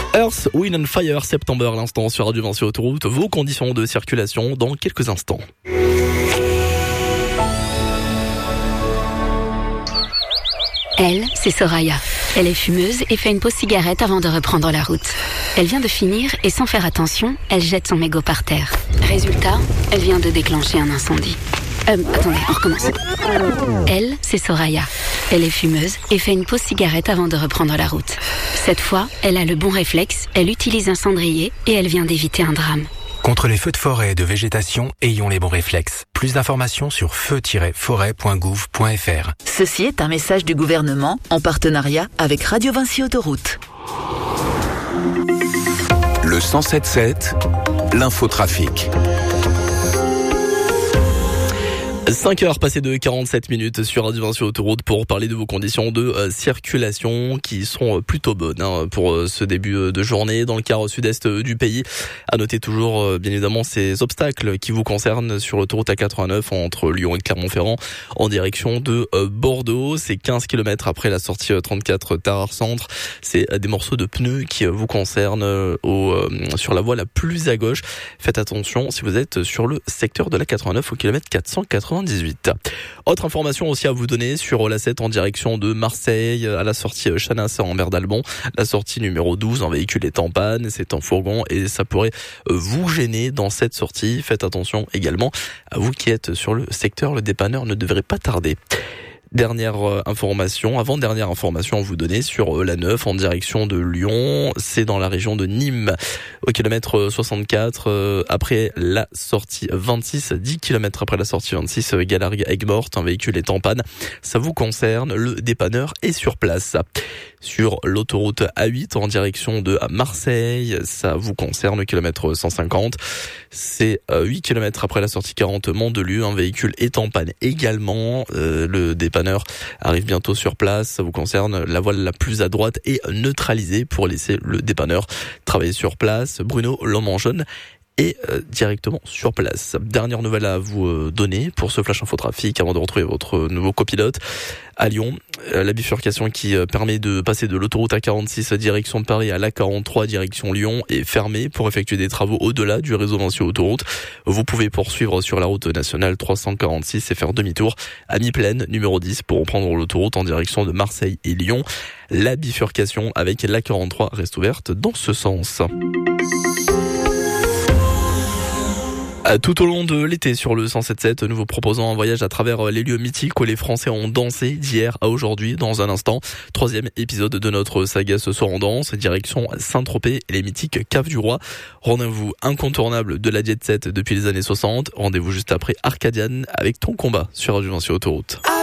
Earth, Wind and Fire, September à l'instant sur Radio Vinci Autoroute. Vos conditions de circulation dans quelques instants. Elle, c'est Soraya. Elle est fumeuse et fait une pause cigarette avant de reprendre la route. Elle vient de finir et sans faire attention, elle jette son mégot par terre. Résultat, elle vient de déclencher un incendie. Attendez, on recommence. Elle, c'est Soraya. Elle est fumeuse et fait une pause cigarette avant de reprendre la route. Cette fois, elle a le bon réflexe, elle utilise un cendrier et elle vient d'éviter un drame. Contre les feux de forêt et de végétation, ayons les bons réflexes. Plus d'informations sur feu-forêt.gouv.fr. Ceci est un message du gouvernement en partenariat avec Radio Vinci Autoroute. Le 107.7, l'infotrafic. 5h passées de 47 minutes sur Radio Vinci Autoroute pour parler de vos conditions de circulation qui sont plutôt bonnes pour ce début de journée dans le quart sud-est du pays. À noter toujours bien évidemment ces obstacles qui vous concernent sur l'autoroute A89 entre Lyon et Clermont-Ferrand en direction de Bordeaux. C'est 15 km après la sortie 34 Tarare Centre. C'est des morceaux de pneus qui vous concernent sur la voie la plus à gauche. Faites attention si vous êtes sur le secteur de l'A89 au kilomètre 498. Autre information aussi à vous donner sur l'A7 en direction de Marseille, à la sortie Chanas en mer d'Albon. La sortie numéro 12, un véhicule est en panne, c'est en fourgon et ça pourrait vous gêner dans cette sortie. Faites attention également à vous qui êtes sur le secteur, le dépanneur ne devrait pas tarder. Avant-dernière information à vous donner sur la 9 en direction de Lyon. C'est dans la région de Nîmes, au kilomètre 64, après la sortie 26, 10 km après la sortie 26, Galargue-Aigues-Mortes, un véhicule est en panne. Ça vous concerne, le dépanneur est sur place. Sur l'autoroute A8 en direction de Marseille, ça vous concerne, kilomètre 150. C'est 8 km après la sortie 40 Mandelieu, un véhicule est en panne également. Le dépanneur arrive bientôt sur place. Ça vous concerne, la voie la plus à droite est neutralisée pour laisser le dépanneur travailler sur place. Bruno Lomangeon est directement sur place. Dernière nouvelle à vous donner pour ce flash infotrafic avant de retrouver votre nouveau copilote. À Lyon, la bifurcation qui permet de passer de l'autoroute A46 direction Paris à l'A43 direction Lyon est fermée pour effectuer des travaux au-delà du réseau Vinci Autoroute. Vous pouvez poursuivre sur la route nationale 346 et faire demi-tour à mi-plaine numéro 10 pour reprendre l'autoroute en direction de Marseille et Lyon. La bifurcation avec l'A43 reste ouverte dans ce sens. Tout au long de l'été sur le 107.7, nous vous proposons un voyage à travers les lieux mythiques où les Français ont dansé d'hier à aujourd'hui. Dans un instant, 3e épisode de notre saga Ce soir en danse, direction Saint-Tropez et les mythiques Caves du Roi. Rendez-vous incontournable de la Jet Set depuis les années 60. Rendez-vous juste après Arcadian avec Ton Combat sur Radio Vinci Autoroute.